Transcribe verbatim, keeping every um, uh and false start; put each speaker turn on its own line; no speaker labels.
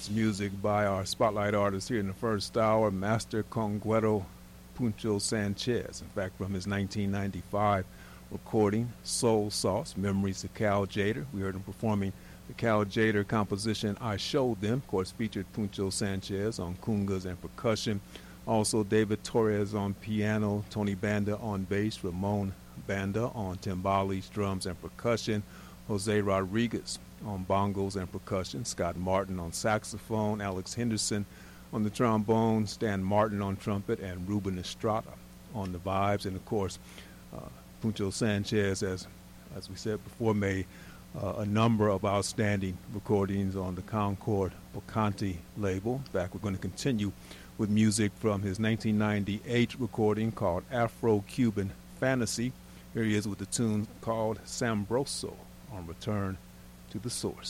Music by our spotlight artist here in the first hour, Master Conguero Puncho Sanchez. In fact, from his nineteen ninety-five recording, Soul Sauce, Memories of Cal Tjader. We heard him performing the Cal Tjader composition, I Showed Them. Of course, featured Puncho Sanchez on congas and percussion. Also, David Torres on piano, Tony Banda on bass, Ramon Banda on timbales, drums, and percussion, Jose Rodriguez on bongos and percussion, Scott Martin on saxophone, Alex Henderson on the trombone, Stan Martin on trumpet, and Ruben Estrada on the vibes. And, of course, uh, Puncho Sanchez, as as we said before, made uh, a number of outstanding recordings on the Concord Bocante label. In fact, we're going to continue with music from his nineteen ninety-eight recording called Afro-Cuban Fantasy. Here he is with the tune called Sambroso on Return to the Source.